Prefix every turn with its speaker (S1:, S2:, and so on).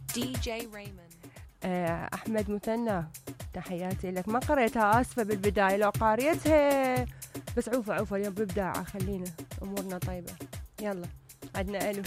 S1: دي جي ريمان.
S2: أحمد مثنى تحياتي لك. ما قريتها آسفة بالبداية، لو قاريتها بس عوفة اليوم بإبداع. خلينا أمورنا طيبة. يلا عدنا ألو.